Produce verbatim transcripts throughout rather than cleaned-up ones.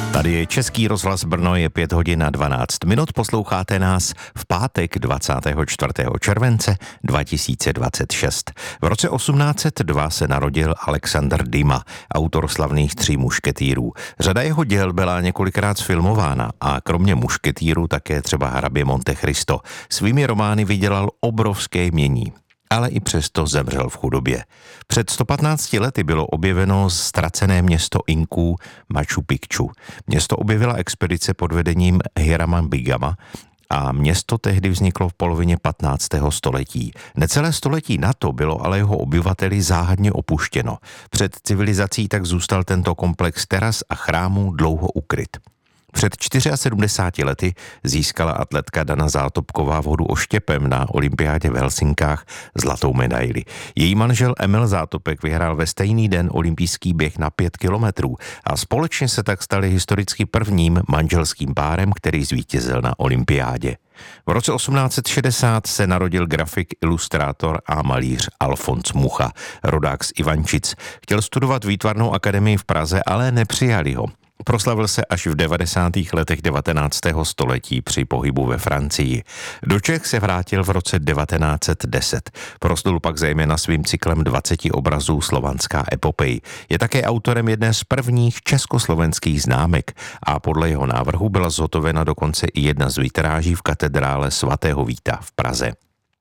Tady je Český rozhlas Brno, je pět hodin a dvanáct minut, posloucháte nás v pátek dvacátého čtvrtého července dva tisíce dvacet šest. V roce osmnáct set dva se narodil Alexandr Dumas, autor slavných Tří mušketýrů. Řada jeho děl byla několikrát sfilmována a kromě mušketýrů také třeba Hrabě Monte Cristo. Svými romány vydělal obrovské jmění, ale i přesto zemřel v chudobě. Před sto patnácti lety bylo objeveno ztracené město Inků Machu Picchu. Město objevila expedice pod vedením Hirama Bigama a město tehdy vzniklo v polovině patnáctého století. Necelé století na to bylo ale jeho obyvateli záhadně opuštěno. Před civilizací tak zůstal tento komplex teras a chrámů dlouho ukryt. Před sedmdesáti čtyřmi lety získala atletka Dana Zátopková v hodu oštěpem na olympiádě v Helsinkách zlatou medaili. Její manžel Emil Zátopek vyhrál ve stejný den olympijský běh na pět kilometrů a společně se tak stali historicky prvním manželským párem, který zvítězil na olympiádě. V roce osmnáct set šedesát se narodil grafik, ilustrátor a malíř Alfons Mucha, rodák z Ivančic. Chtěl studovat výtvarnou akademii v Praze, ale nepřijali ho. Proslavil se až v devadesátých letech devatenáctého století při pohybu ve Francii. Do Čech se vrátil v roce devatenáct set deset. Proslul pak zejména svým cyklem dvaceti obrazů Slovanská epopej. Je také autorem jedné z prvních československých známek a podle jeho návrhu byla zhotovena dokonce i jedna z vitráží v katedrále svatého Víta v Praze.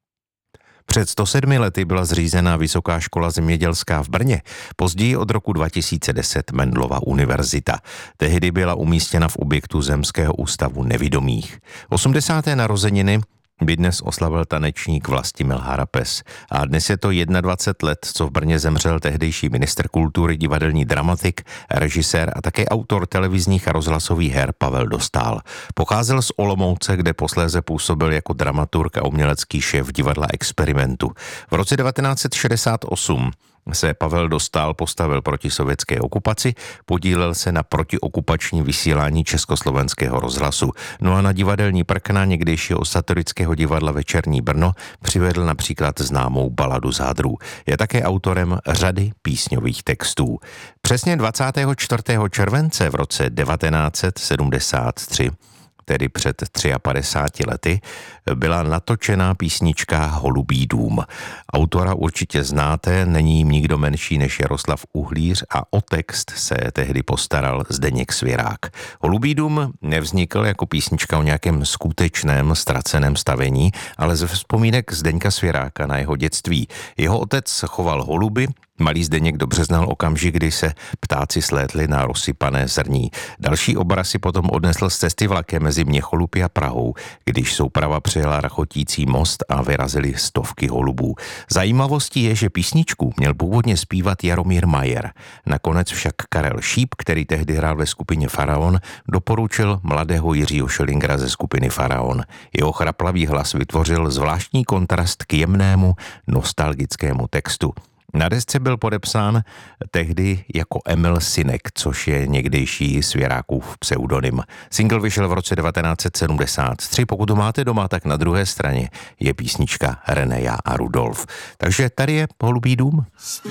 Před sto sedmi lety byla zřízena Vysoká škola zemědělská v Brně, později od roku dva tisíce deset Mendelova univerzita. Tehdy byla umístěna v objektu Zemského ústavu nevidomých. osmdesáté narozeniny by dnes oslavil tanečník Vlastimil Harapes. A dnes je to dvacet jedna let, co v Brně zemřel tehdejší ministr kultury, divadelní dramatik, režisér a také autor televizních a rozhlasových her Pavel Dostál. Pocházel z Olomouce, kde posléze působil jako dramaturg a umělecký šéf divadla Experimentu. V roce devatenáct set šedesát osm se Pavel Dostál postavil proti sovětské okupaci, podílel se na protiokupační vysílání Československého rozhlasu. No a na divadelní prkna někdejšího satirického divadla Večerní Brno přivedl například známou Baladu z hadrů. Je také autorem řady písňových textů. Přesně dvacátého čtvrtého července v roce devatenáct set sedmdesát tři, tedy před padesátmi třemi lety, byla natočená písnička Holubý dům. Autora určitě znáte, není jim nikdo menší než Jaroslav Uhlíř a o text se tehdy postaral Zdeněk Svěrák. Holubý dům nevznikl jako písnička o nějakém skutečném ztraceném stavení, ale ze vzpomínek Zdeňka Svěráka na jeho dětství. Jeho otec choval holuby, malý Zdeněk dobře znal okamžik, kdy se ptáci slétli na rozsypané zrní. Další obraz si potom odnesl z cesty vlakem mezi Měcholupy a Prahou, když souprava přijela rachotící most a vyrazili stovky holubů. Zajímavostí je, že písničku měl původně zpívat Jaromír Majer. Nakonec však Karel Šíp, který tehdy hrál ve skupině Faraon, doporučil mladého Jiřího Schillingera ze skupiny Faraon. Jeho chraplavý hlas vytvořil zvláštní kontrast k jemnému nostalgickému textu. Na desce byl podepsán tehdy jako Emil Synek, což je někdejší Svěrákův pseudonym. Single vyšel v roce devatenáct set sedmdesát tři, pokud ho máte doma, tak na druhé straně je písnička Renéja a Rudolf. Takže tady je Holubý dům.